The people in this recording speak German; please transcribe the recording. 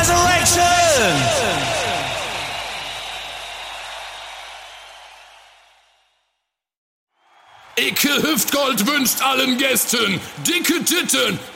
Resurrection! Icke Hüftgold wünscht allen Gästen dicke Titten,